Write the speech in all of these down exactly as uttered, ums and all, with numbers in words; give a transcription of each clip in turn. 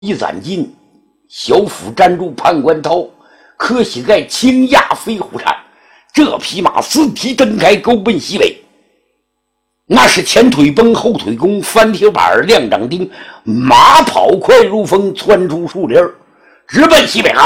一攒劲，小斧粘住判官刀，磕膝盖轻压飞虎山。这匹马四蹄蹬开，勾奔西北。那是前腿崩，后腿弓，翻铁板亮掌钉，马跑快如风，窜出树林，直奔西北。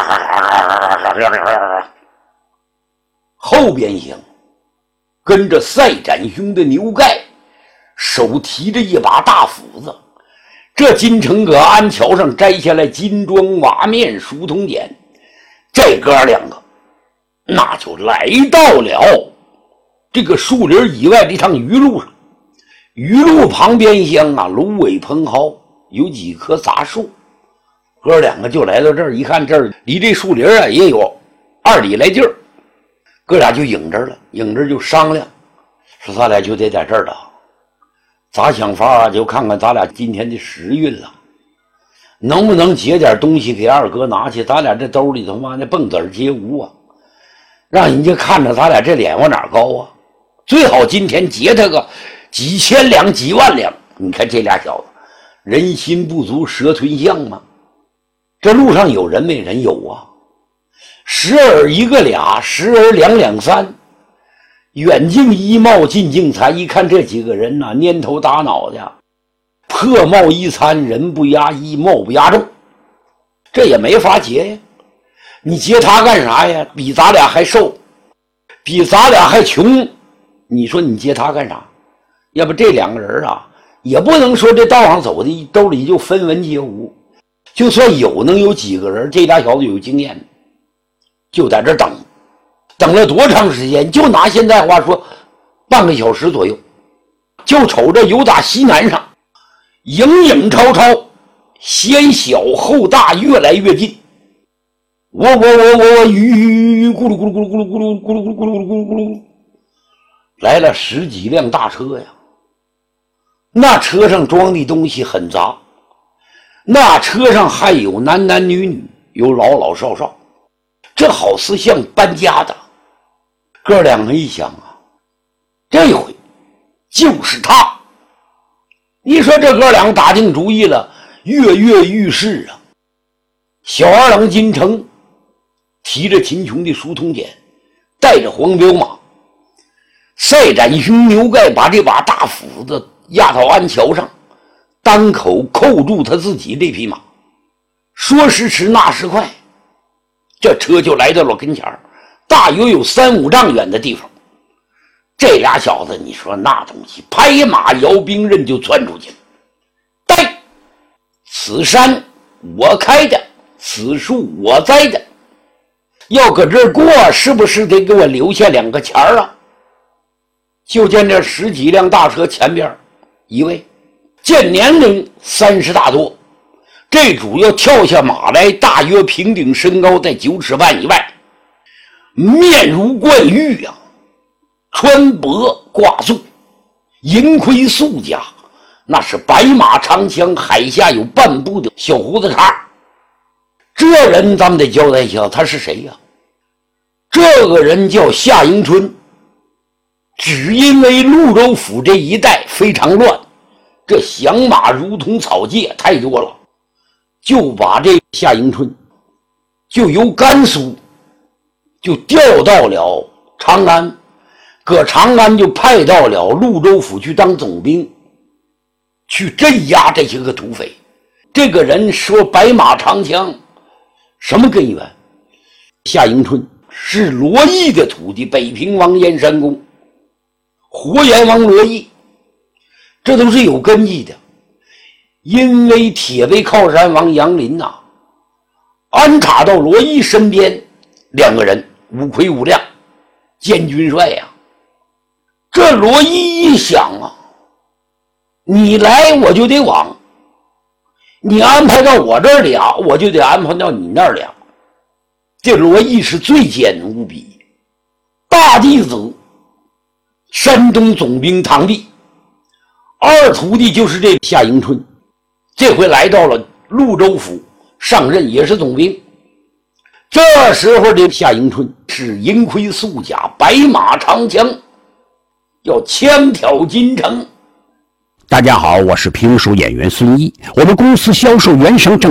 后边行，跟着赛展兄的牛盖，手提着一把大斧子。这金城搁安桥上摘下来金装瓦面书童锏，这哥两个那就来到了这个树林以外的一趟鱼路上。鱼路旁边乡啊，芦苇蓬蒿，有几棵杂树。哥两个就来到这儿，一看这儿离这树林啊也有二里来劲儿，哥俩就影这儿了，影这儿就商量，说咱俩就得在这儿了，咋想法啊？就看看咱俩今天的时运了，能不能结点东西给二哥拿去？咱俩这兜里头妈那蹦子皆无啊，让人家看着咱俩这脸往哪高啊？最好今天结他个几千两几万两。你看这俩小子人心不足蛇吞象吗？这路上有人没人？有啊，时而一个俩，时而两两三，远近一貌，近近才。一看这几个人呐、啊，蔫头打脑袋，破帽一餐，人不压衣，貌不压众，这也没法结呀。你结他干啥呀？比咱俩还瘦，比咱俩还穷，你说你结他干啥？要不这两个人啊，也不能说这道上走的兜里就分文皆无，就算有，能有几个人？这俩小子有经验，就在这等，等了多长时间？就拿现在话说，半个小时左右。就瞅着有打西南上，影影绰绰，先小后大，越来越近。我我我我我鱼咕噜咕噜咕噜咕噜咕噜咕噜咕噜咕噜咕噜咕噜，来了十几辆大车呀！那车上装的东西很杂，那车上还有男男女女，有老老少少，这好似像搬家的。哥两个一想啊，这回就是他。你说这哥俩打定主意了，跃跃欲试啊！小二郎金城提着秦琼的书童锏，带着黄骠马，赛展兄牛盖把这把大斧子压到安桥上，单口扣住他自己这匹马。说时迟，那时快，这车就来到了跟前，大约有三五丈远的地方。这俩小子，你说那东西拍马摇兵刃就窜出去了。呆，此山我开的，此树我栽的，要搁这儿过，是不是得给我留下两个钱儿啊？就见这十几辆大车前边一位，见年龄三十大多，这主要跳下马来，大约平顶身高在九尺半以外，面如冠玉啊，穿帛挂素，银盔素甲，那是白马长枪，海下有半步的小胡子茬。这人咱们得交代一下，他是谁呀、啊？这个人叫夏迎春。只因为潞州府这一带非常乱，这响马如同草芥太多了，就把这夏迎春就由甘肃就调到了长安，搁长安就派到了潞州府去当总兵，去镇压这些个土匪。这个人说白马长枪，什么根源？夏迎春是罗毅的徒弟，北平王燕山公活阎王罗毅，这都是有根基的。因为铁背靠山王杨林呐、啊，安插到罗毅身边，两个人五魁五亮，监军帅呀、啊。这罗毅一想啊，你来我就得往，你安排到我这儿俩，我就得安排到你那儿俩。这罗毅是最奸无比，大弟子山东总兵唐弼，二徒弟就是这夏迎春，这回来到了潞州府上任，也是总兵。这时候这夏迎春是银盔素甲，白马长枪，要枪挑金城。 大家好，我是评书演员孙一，我们公司销售原声正